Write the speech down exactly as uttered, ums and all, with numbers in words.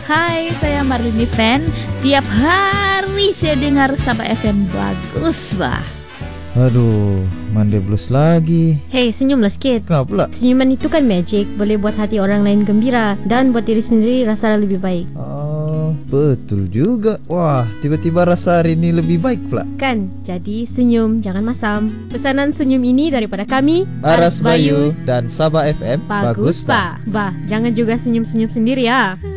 Hai, saya Marlini Fan. Tiap hari saya dengar Sabah F M. Bagus, bah. Aduh, Monday blues lagi. Hey, senyumlah sikit. Kenapa pula? Senyuman itu kan magic, boleh buat hati orang lain gembira dan buat diri sendiri rasa lebih baik. Oh, betul juga. Wah, tiba-tiba rasa hari ini lebih baik pula. Kan, jadi senyum, jangan masam. Pesanan senyum ini daripada kami, Aras Bayu dan Sabah F M. Bagus, Pak. Bah, jangan juga senyum-senyum sendiri ya.